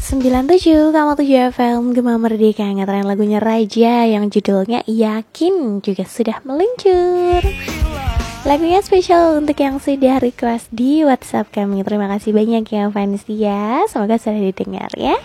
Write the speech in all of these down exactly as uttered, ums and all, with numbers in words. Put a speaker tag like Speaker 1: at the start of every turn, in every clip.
Speaker 1: sembilan tujuh koma tujuh F M Gema Merdeka, ngetren lagunya Raja yang judulnya Yakin juga sudah meluncur. Lagunya spesial untuk yang sudah request di WhatsApp kami. Terima kasih banyak ya fans ya. Semoga sudah didengar ya.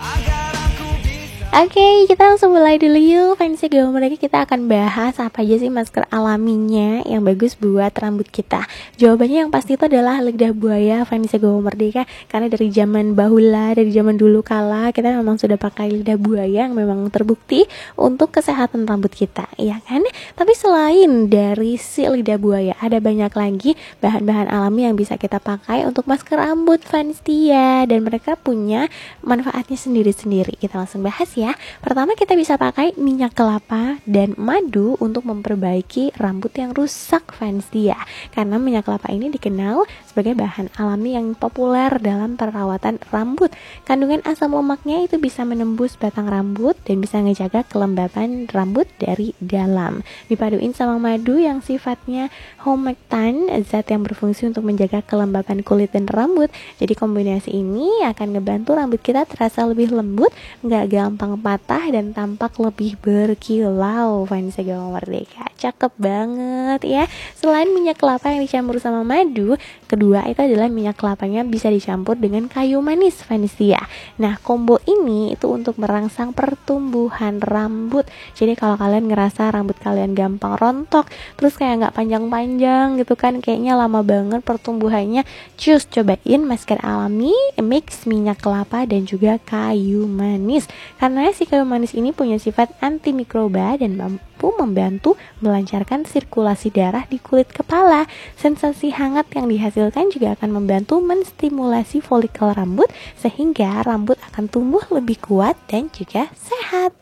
Speaker 1: Oke, okay, kita langsung mulai dulu yuk fans Gema Merdeka. Kita akan bahas apa aja sih masker alaminya yang bagus buat rambut kita. Jawabannya yang pasti itu adalah lidah buaya fans Gema Merdeka. Karena dari zaman bahula, dari zaman dulu kala, kita memang sudah pakai lidah buaya yang memang terbukti untuk kesehatan rambut kita, ya kan? Tapi selain dari si lidah buaya, ada banyak lagi bahan-bahan alami yang bisa kita pakai untuk masker rambut fans dia. Dan mereka punya manfaatnya sendiri-sendiri. Kita langsung bahas ya. Ya, pertama kita bisa pakai minyak kelapa dan madu untuk memperbaiki rambut yang rusak fans dia. Karena minyak kelapa ini dikenal sebagai bahan alami yang populer dalam perawatan rambut. Kandungan asam lemaknya itu bisa menembus batang rambut dan bisa ngejaga kelembapan rambut dari dalam. Dipaduin sama madu yang sifatnya humectant, zat yang berfungsi untuk menjaga kelembapan kulit dan rambut. Jadi kombinasi ini akan ngebantu rambut kita terasa lebih lembut, nggak gampang patah dan tampak lebih berkilau. Fans Gema Merdeka, cakep banget ya. Selain minyak kelapa yang dicampur sama madu, kedua itu adalah minyak kelapanya bisa dicampur dengan kayu manis fans ya. Nah, combo ini itu untuk merangsang pertumbuhan rambut. Jadi kalau kalian ngerasa rambut kalian gampang rontok, terus kayak nggak panjang-panjang gitu kan, kayaknya lama banget pertumbuhannya, cus cobain masker alami mix minyak kelapa dan juga kayu manis. Karena si kayu manis ini punya sifat antimikroba dan mampu membantu melancarkan sirkulasi darah di kulit kepala. Sensasi hangat yang dihasilkan juga akan membantu menstimulasi folikel rambut sehingga rambut akan tumbuh lebih kuat dan juga sehat.